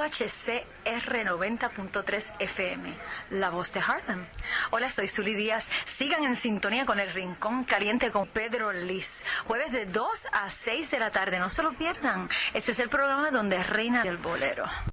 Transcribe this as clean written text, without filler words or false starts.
WHCR 90.3 FM, La Voz de Harlem. Hola, soy Zuly Díaz. Sigan en sintonía con El Rincón Caliente con Pedro Liz. Jueves de 2 a 6 de la tarde. No se lo pierdan. Este es el programa donde reina el bolero.